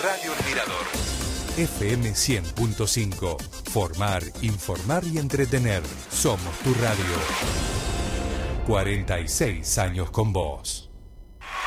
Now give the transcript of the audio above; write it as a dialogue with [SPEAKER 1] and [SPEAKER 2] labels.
[SPEAKER 1] Radio El Mirador.
[SPEAKER 2] FM 100.5. Formar, informar y entretener. Somos tu radio. 46 años con vos.